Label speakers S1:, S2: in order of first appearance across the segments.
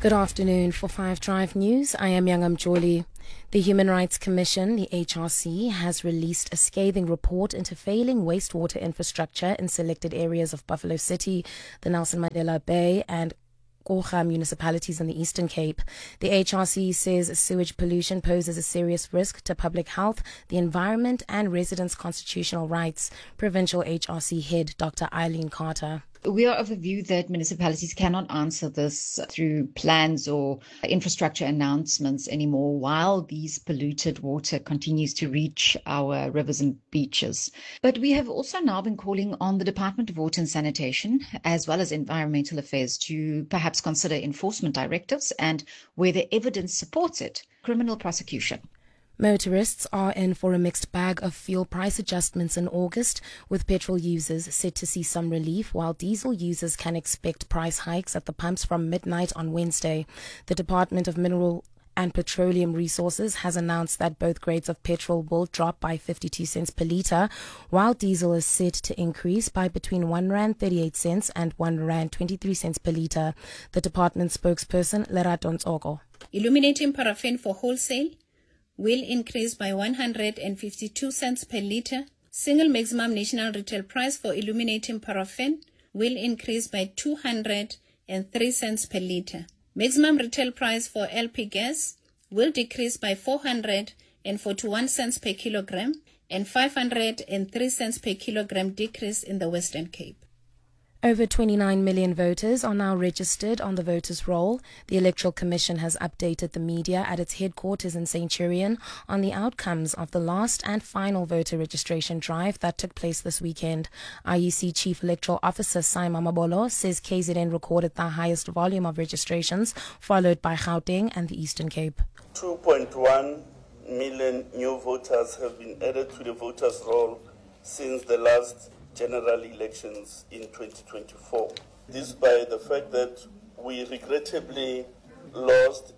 S1: Good afternoon. For 5 Drive News, I am Yangam Joli. The Human Rights Commission, the HRC, has released a scathing report into failing wastewater infrastructure in selected areas of Buffalo City, the Nelson Mandela Bay and Gqoga municipalities in the Eastern Cape. The HRC says sewage pollution poses a serious risk to public health, the environment and residents' constitutional rights. Provincial HRC head Dr. Eileen Carter.
S2: We are of the view that municipalities cannot answer this through plans or infrastructure announcements anymore while these polluted water continues to reach our rivers and beaches. But we have also now been calling on the Department of Water and Sanitation as well as Environmental Affairs to perhaps consider enforcement directives and, where the evidence supports it, criminal prosecution.
S1: Motorists are in for a mixed bag of fuel price adjustments in August, with petrol users set to see some relief, while diesel users can expect price hikes at the pumps from midnight on Wednesday. The Department of Mineral and Petroleum Resources has announced that both grades of petrol will drop by 52 cents per litre, while diesel is set to increase by between R1.38 and R1.23 per litre. The department spokesperson, Lerato Ntsoko.
S3: Illuminating paraffin for wholesale will increase by 152 cents per litre. Single maximum national retail price for illuminating paraffin will increase by 203 cents per litre. Maximum retail price for LP gas will decrease by 441 cents per kilogram and 503 cents per kilogram decrease in the Western Cape.
S1: Over 29 million voters are now registered on the voters' roll. The Electoral Commission has updated the media at its headquarters in Centurion on the outcomes of the last and final voter registration drive that took place this weekend. IEC Chief Electoral Officer Saima Mabolo says KZN recorded the highest volume of registrations, followed by Gauteng and the Eastern Cape.
S4: 2.1 million new voters have been added to the voters' roll since the last general elections in 2024. Despite the fact that we regrettably lost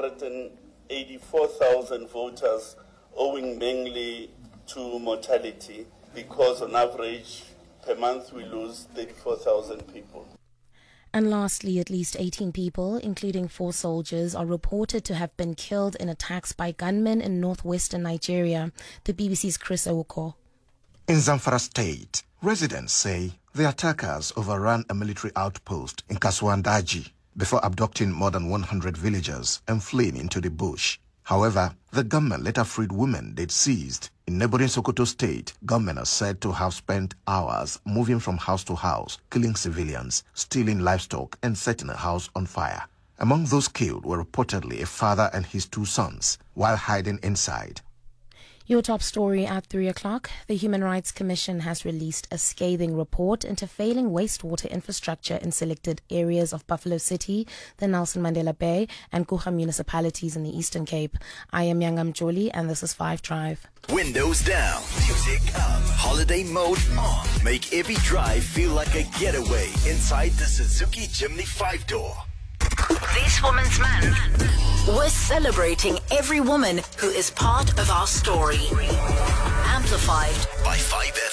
S4: 884,000 voters owing mainly to mortality, because on average per month we lose 34,000 people.
S1: And lastly, at least 18 people, including 4 soldiers, are reported to have been killed in attacks by gunmen in northwestern Nigeria. The BBC's Chris Owuko.
S5: In Zamfara State, residents say the attackers overran a military outpost in Kaswandaji before abducting more than 100 villagers and fleeing into the bush. However, the gunmen later freed women they'd seized. In neighboring Sokoto State, gunmen are said to have spent hours moving from house to house, killing civilians, stealing livestock, and setting a house on fire. Among those killed were reportedly a father and his 2 sons, while hiding inside.
S1: Your top story at 3 o'clock. The Human Rights Commission has released a scathing report into failing wastewater infrastructure in selected areas of Buffalo City, the Nelson Mandela Bay and Gqoga municipalities in the Eastern Cape. I am Yangam Joli and this is 5 Drive.
S6: Windows down, music up, holiday mode on. Make every drive feel like a getaway inside the Suzuki Jimny 5-door.
S7: This Woman's Month, we're celebrating every woman who is part of our story. Amplified
S6: by 5FM.